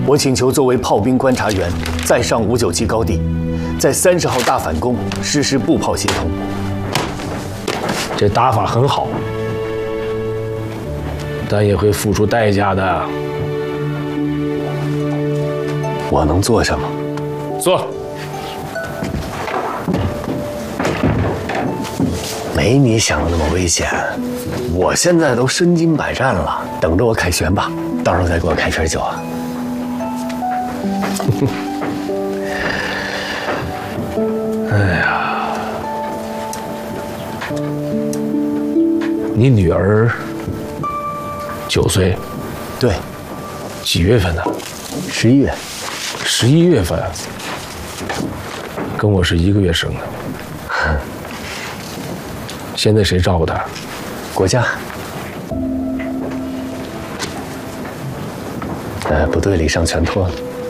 我请求作为炮兵观察员，再上59级高地，在30号大反攻实施步炮协同。 这打法很好，但也会付出代价的。 我能做什么？ 做。 没你想的那么危险。我现在都身经百战了，等着我凯旋吧，到时候再给我开瓶酒啊。 哎呀，你女儿9岁， 对， 几月份的 ？11月 ，11月份，跟我是1个月生的。现在谁照顾她？ 国家。部队里上全托了。